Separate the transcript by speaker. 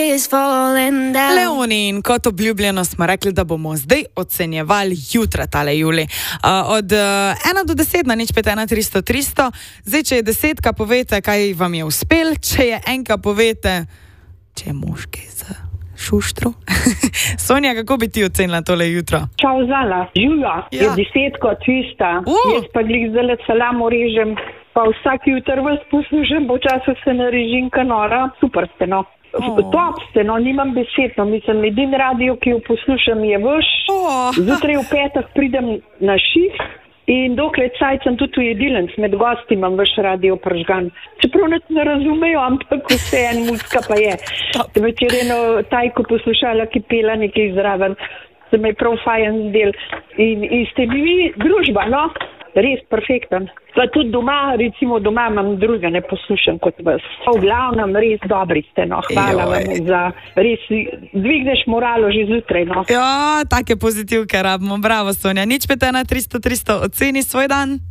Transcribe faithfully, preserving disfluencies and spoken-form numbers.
Speaker 1: Leoni, in kot obljubljeno smo rekli, da bomo zdaj ocenjevali jutra tale Juli. Uh, od uh, ena do deset na nič pet ena tristo tristo. Zdaj, če je desetka, povete, kaj vam je uspel. Če je enka, povete, če je moški za šuštru. Sonja, kako bi ti ocenila tole jutro?
Speaker 2: Čau, Zala. Živja, ja. Je desetko tvista. Uh. Jaz pa glih zdaj salamo režem, pa vsak jutr vas poslušam, pa včasih se narežim kanora. Super ste, no. Oh. Top ste, no, nimam besed, no, mislim, edin radio, ki jo poslušam, je vaš. Oh. Zjutraj v petah pridem na šiht in dokler cajt sem tudi v jedilnic, med gosti imam vaš radio pržgan. Čeprav ne razumejo, ampak vse en muska pa je. Večer eno tajko poslušala, ki pela nekaj zraven, se me je prav fajn zdel. In, in ste mi družba, no, res perfekten. Pa tudi doma, recimo doma imam druga, ne poslušam kot vas. V glavnem res dobri ste, no. Hvala Joj. Vam za res, dvigneš moralo že zjutraj, no.
Speaker 1: Ja, take pozitivke rabimo, bravo Sonja. Nič pet ena tristo tristo, oceni svoj dan.